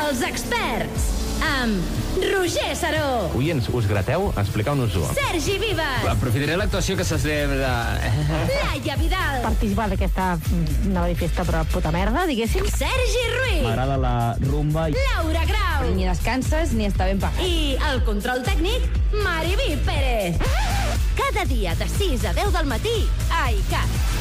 Els experts, amb Roger Saró. Oients, us grateu? Expliqueu-nos-ho. Sergi Vives. Aprofitaré l'actuació que se celebra... Laia Vidal. Participar d'aquesta nova festa, però puta merda, diguéssim. Sergi Ruiz. M'agrada la rumba. Laura Grau. Ni descanses ni està ben pagat. I el control tècnic, Mariví Pérez. Cada dia de 6 a 10 del matí a ICAT.